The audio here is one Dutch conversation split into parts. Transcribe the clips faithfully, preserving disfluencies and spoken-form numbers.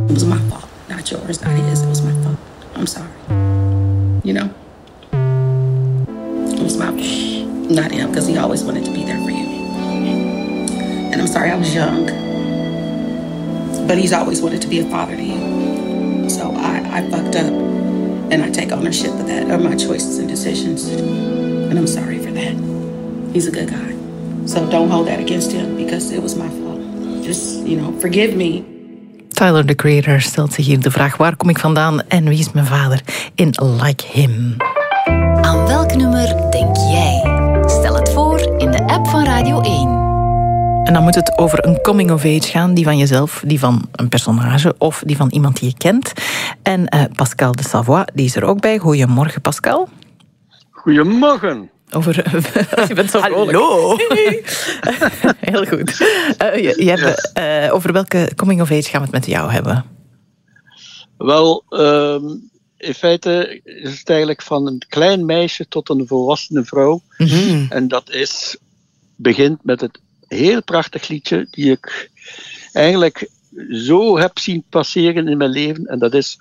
It was my fault, not yours, not his. It was my fault. I'm sorry. You know? It was my fault, not him, because he always wanted to be there for you. And I'm sorry I was young, but he's always wanted to be a father to you. So I, I fucked up, and I take ownership of that, of my choices and decisions. And I'm sorry for that. He's a good guy. So don't hold that against him, because it was my fault. Just, you know, forgive me. Tyler, the Creator, stelt zich hier de vraag: waar kom ik vandaan en wie is mijn vader in Like Him? Aan welk nummer denk jij? Stel het voor in de app van Radio één. En dan moet het over een coming of age gaan, die van jezelf, die van een personage of die van iemand die je kent. En uh, Pascal de Savoie, die is er ook bij. Goedemorgen, Pascal. Goedemorgen. Over, je bent zo vrolijk. Hallo. Heel goed. Uh, je, je hebt, uh, over welke coming of age gaan we het met jou hebben? Wel, uh, in feite is het eigenlijk van een klein meisje tot een volwassene vrouw. Mm-hmm. En dat is, begint met het heel prachtig liedje die ik eigenlijk zo heb zien passeren in mijn leven. En dat is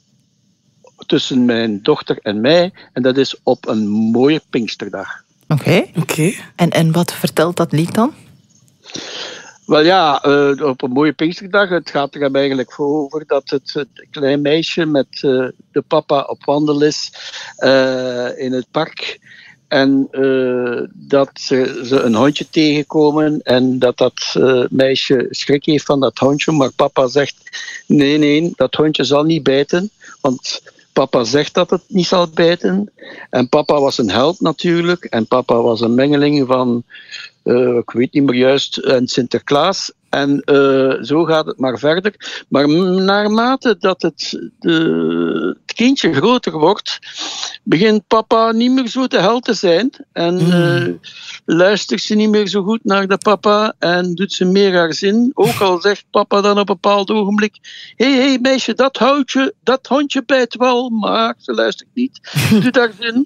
tussen mijn dochter en mij. En dat is op een mooie Pinksterdag. Oké. Okay. Okay. En, en wat vertelt dat lied dan? Wel ja, uh, op een mooie Pinksterdag. Het gaat er eigenlijk voor over dat het, het klein meisje met uh, de papa op wandel is uh, in het park. En uh, dat ze, ze een hondje tegenkomen en dat dat uh, meisje schrik heeft van dat hondje. Maar papa zegt, nee, nee, dat hondje zal niet bijten. Want papa zegt dat het niet zal bijten. En papa was een held natuurlijk. En papa was een mengeling van, uh, ik weet niet meer juist, en Sinterklaas. En uh, zo gaat het maar verder. Maar naarmate dat het, de, het kindje groter wordt, begint papa niet meer zo de held te zijn. En uh, luistert ze niet meer zo goed naar de papa en doet ze meer haar zin. Ook al zegt papa dan op een bepaald ogenblik, hé, hey, hey, meisje, dat houtje, dat hondje bijt wel, maar ze luistert niet. Doet haar zin.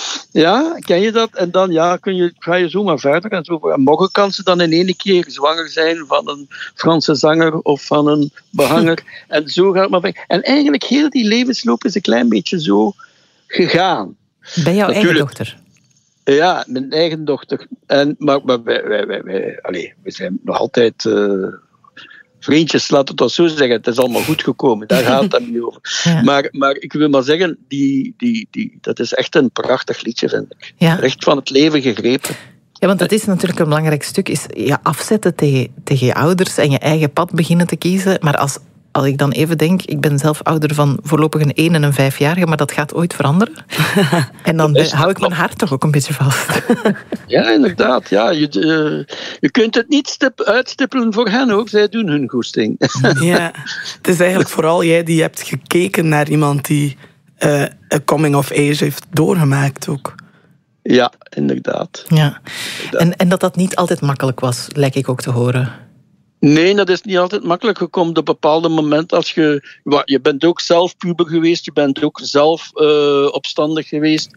Ja, ken je dat? En dan ja, kun je, ga je zomaar verder. En, zo. En morgen kan ze dan in één keer zwanger zijn van een Franse zanger of van een behanger. En zo gaat het maar verder. En eigenlijk heel die levensloop is een klein beetje zo gegaan. Bij jouw Natuurlijk, eigen dochter? Ja, mijn eigen dochter. En, maar maar wij, wij, wij, wij, allez, we zijn nog altijd uh, vriendjes, laten we het wel zo zeggen. Het is allemaal goed gekomen, daar gaat het niet over. Ja. Maar, maar ik wil maar zeggen, die, die, die, dat is echt een prachtig liedje, vind ik. Ja. Echt van het leven gegrepen. Ja, want dat is natuurlijk een belangrijk stuk, is je afzetten tegen, tegen je ouders en je eigen pad beginnen te kiezen. Maar als, als ik dan even denk, ik ben zelf ouder van voorlopig een één- en een vijfjarige, maar dat gaat ooit veranderen. En dan ben, hou ik mijn hart toch ook een beetje vast. Ja, inderdaad. Ja, je, uh, je kunt het niet stip, uitstippelen voor hen ook, zij doen hun goesting. Ja, het is eigenlijk vooral jij die hebt gekeken naar iemand die uh, een coming of age heeft doorgemaakt ook. Ja, inderdaad. Ja. En, en dat dat niet altijd makkelijk was, lijkt ik ook te horen. Nee, dat is niet altijd makkelijk. Je komt op bepaalde momenten als je... Je bent ook zelf puber geweest, je bent ook zelf uh, opstandig geweest.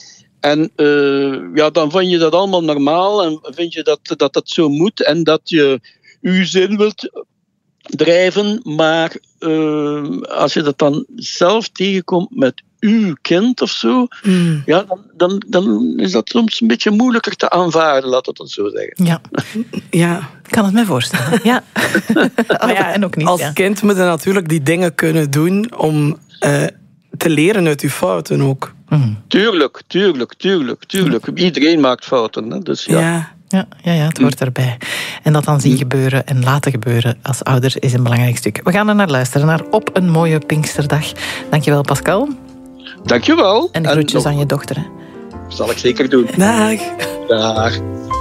En uh, ja, dan vind je dat allemaal normaal en vind je dat, dat dat zo moet en dat je je zin wilt drijven. Maar uh, als je dat dan zelf tegenkomt met uw kind of zo, mm. ja, dan, dan, dan is dat soms een beetje moeilijker te aanvaarden, laat het dan zo zeggen. Ja, ja. Ik kan het me voorstellen. Ja. Maar ja, en ook niet, als ja. kind moet je natuurlijk die dingen kunnen doen om uh, te leren uit je fouten ook. Mm. Tuurlijk, tuurlijk, tuurlijk, tuurlijk. Mm. Iedereen maakt fouten, hè? Dus ja. ja. Ja, ja, ja, het hoort erbij. En dat dan zien gebeuren en laten gebeuren als ouders is een belangrijk stuk. We gaan er naar luisteren, naar Op een mooie Pinksterdag. Dankjewel, Pascal. Dankjewel. En de groetjes en aan je dochter. Hè. Zal ik zeker doen. Dag. Dag.